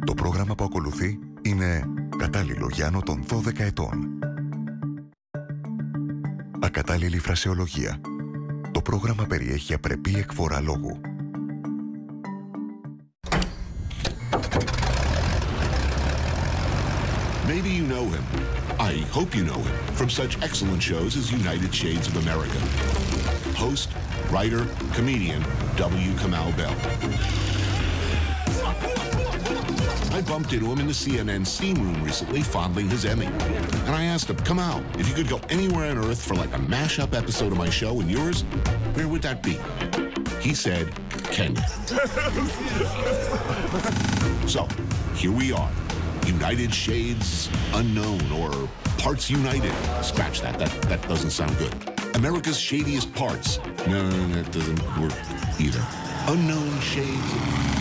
Το πρόγραμμα που ακολουθεί είναι κατάλληλο για άνω των 12 ετών. Ακατάλληλη φρασεολογία. Το πρόγραμμα περιέχει απρεπή εκφορά λόγου. Maybe you know him. I hope you know him from such excellent shows as United Shades of America. Host, writer, comedian, W. Kamau Bell. I bumped into him in the CNN steam room recently, fondling his Emmy. And I asked him, Kamau, if you could go anywhere on Earth for like a mashup episode of my show and yours, where would that be? He said, Kenya. So, here we are. United Shades Unknown, or Parts United. Scratch that. That doesn't sound good. America's Shadiest Parts. No, that doesn't work either. Unknown Shades.